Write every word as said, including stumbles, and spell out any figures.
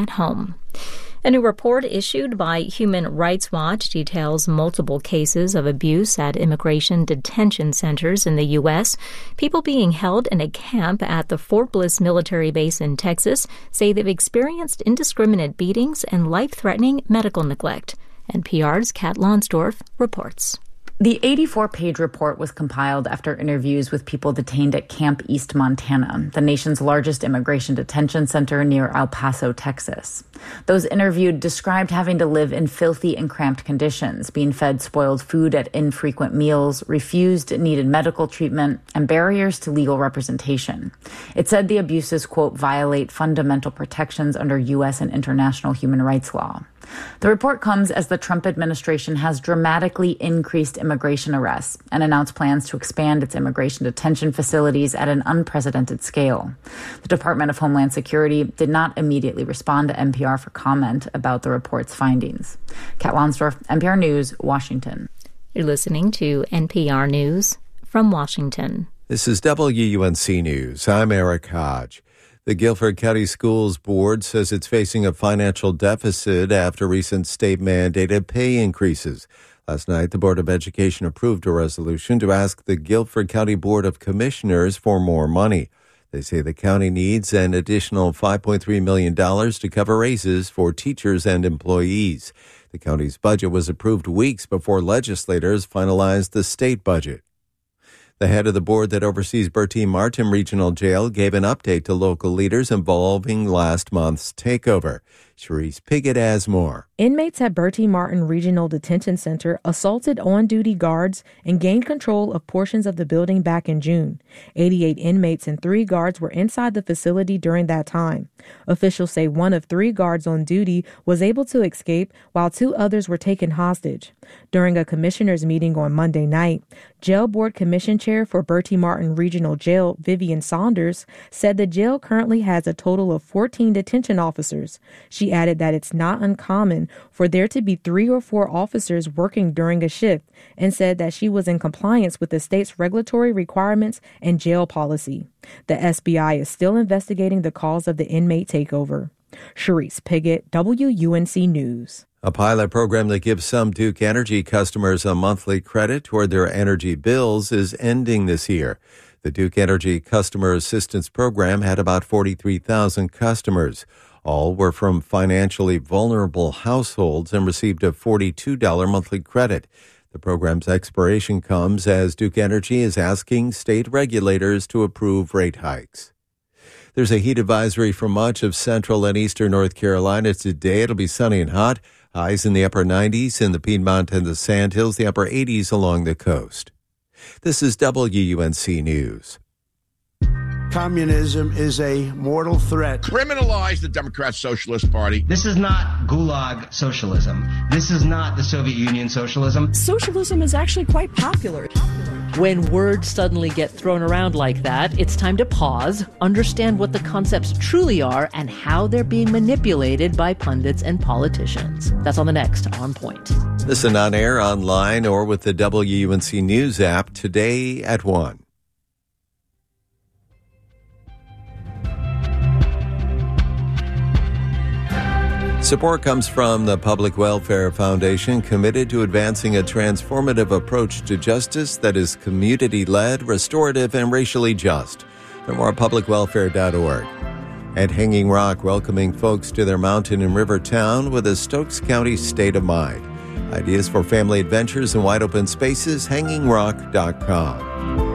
at home. A new report issued by Human Rights Watch details multiple cases of abuse at immigration detention centers in the U S. People being held in a camp at the Fort Bliss military base in Texas say they've experienced indiscriminate beatings and life-threatening medical neglect. N P R's Kat Lonsdorf reports. The eighty-four page report was compiled after interviews with people detained at Camp East Montana, the nation's largest immigration detention center near El Paso, Texas. Those interviewed described having to live in filthy and cramped conditions, being fed spoiled food at infrequent meals, refused needed medical treatment, and barriers to legal representation. It said the abuses, quote, violate fundamental protections under U S and international human rights law. The report comes as the Trump administration has dramatically increased immigration arrests and announced plans to expand its immigration detention facilities at an unprecedented scale. The Department of Homeland Security did not immediately respond to N P R for comment about the report's findings. Kat Lonsdorf, N P R News, Washington. You're listening to N P R News from Washington. This is W U N C News. I'm Eric Hodge. The Guilford County Schools Board says it's facing a financial deficit after recent state-mandated pay increases. Last night, the Board of Education approved a resolution to ask the Guilford County Board of Commissioners for more money. They say the county needs an additional five point three million dollars to cover raises for teachers and employees. The county's budget was approved weeks before legislators finalized the state budget. The head of the board that oversees Bertie Martin Regional Jail gave an update to local leaders involving last month's takeover. Cherise Piggott has more. Inmates at Bertie Martin Regional Detention Center assaulted on-duty guards and gained control of portions of the building back in June. eighty-eight inmates and three guards were inside the facility during that time. Officials say one of three guards on duty was able to escape while two others were taken hostage. During a commissioner's meeting on Monday night, Jail Board Commission Chair for Bertie Martin Regional Jail, Vivian Saunders, said the jail currently has a total of fourteen detention officers. She added that it's not uncommon for there to be three or four officers working during a shift and said that she was in compliance with the state's regulatory requirements and jail policy. The S B I is still investigating the cause of the inmate takeover. Cherise Piggott, W U N C News. A pilot program that gives some Duke Energy customers a monthly credit toward their energy bills is ending this year. The Duke Energy Customer Assistance Program had about forty-three thousand customers. All were from financially vulnerable households and received a forty-two dollars monthly credit. The program's expiration comes as Duke Energy is asking state regulators to approve rate hikes. There's a heat advisory for much of central and eastern North Carolina today. It'll be sunny and hot. Highs in the upper nineties in the Piedmont and the Sandhills, the upper eighties along the coast. This is W U N C News. Communism is a mortal threat. Criminalize the Democrat Socialist Party. This is not Gulag socialism. This is not the Soviet Union socialism. Socialism is actually quite popular. When words suddenly get thrown around like that, it's time to pause, understand what the concepts truly are, and how they're being manipulated by pundits and politicians. That's on the next On Point. Listen on air, online, or with the W U N C News app today at one. Support comes from the Public Welfare Foundation, committed to advancing a transformative approach to justice that is community-led, restorative, and racially just. Learn more at public welfare dot org. And Hanging Rock, welcoming folks to their mountain and river town with a Stokes County state of mind. Ideas for family adventures and wide open spaces, hanging rock dot com.